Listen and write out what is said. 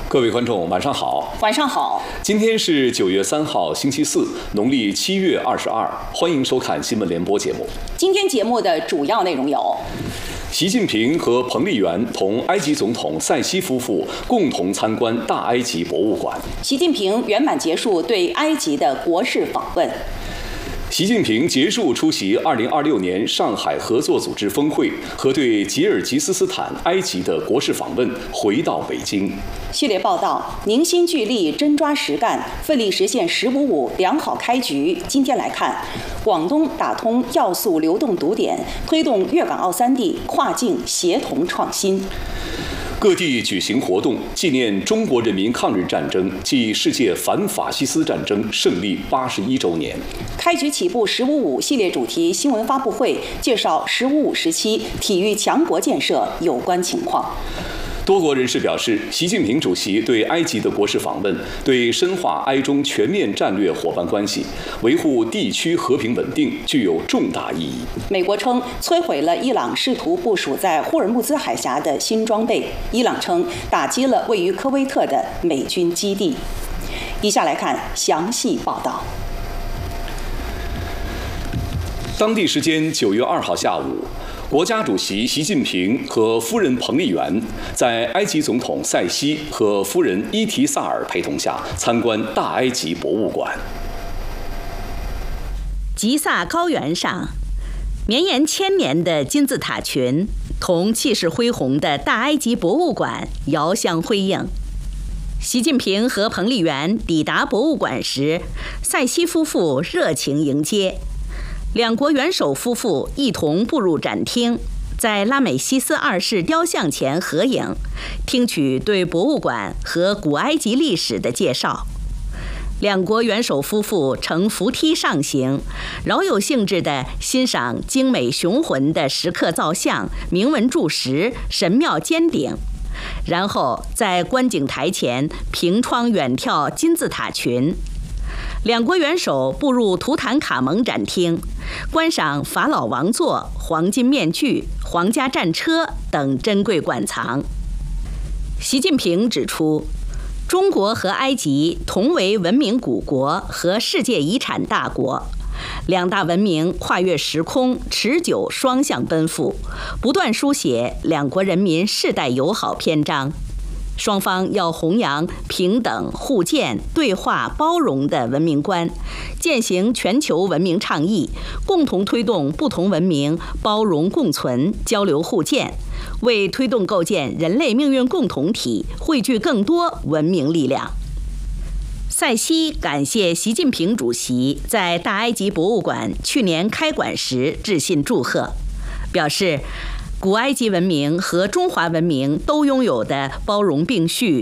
各位观众，晚上好。 晚上好。 今天是9月3号，星期四，农历7月22。欢迎收看新闻联播节目。 今天节目的主要内容有： 习近平和彭丽媛同埃及总统塞西夫妇共同参观大埃及博物馆。 习近平圆满结束对埃及的国事访问。 习近平结束出席2026年上海合作组织峰会和对吉尔吉斯斯坦、埃及的国事访问，回到北京。 系列报道：凝心聚力，真抓实干，奋力实现“15+5”良好开局。今天来看，广东打通要素流动堵点，推动粤港澳3地跨境协同创新。 各地举行活动，纪念中国人民抗日战争暨世界反法西斯战争胜利81周年。 开局起步“15+5”系列主题新闻发布会，介绍“15+5”时期体育强国建设有关情况。 多国人士表示，习近平主席对埃及的国事访问，对深化埃中全面战略伙伴关系、维护地区和平稳定具有重大意义。 美国称摧毁了伊朗试图部署在霍尔木兹海峡的新装备。伊朗称打击了位于科威特的美军基地。以下来看详细报道。 当地时间9月2号下午，国家主席习近平和夫人彭丽媛在埃及总统塞西和夫人伊提萨尔陪同下参观大埃及博物馆。 吉萨高原上，绵延1000年的金字塔群同气势恢宏的大埃及博物馆遥相辉映。习近平和彭丽媛抵达博物馆时，塞西夫妇热情迎接。两国元首夫妇一同步入展厅，在拉美西斯2世雕像前合影，听取对博物馆和古埃及历史的介绍。两国元首夫妇乘扶梯上行，饶有兴致地欣赏精美雄浑的石刻造像、铭文柱石、神庙尖顶，然后在观景台前凭窗远眺金字塔群。两国元首步入图坦卡蒙展厅，观赏法老王座、黄金面具、皇家战车等珍贵馆藏。习近平指出，中国和埃及同为文明古国和世界遗产大国，两大文明跨越时空，持久双向奔赴，不断书写两国人民世代友好篇章。双方要弘扬平等、互鉴、对话、包容的文明观，践行全球文明倡议，共同推动不同文明包容共存、交流互鉴，为推动构建人类命运共同体汇聚更多文明力量。塞西感谢习近平主席在大埃及博物馆去年开馆时致信祝贺，表示古埃及文明和中华文明都拥有的包容并蓄、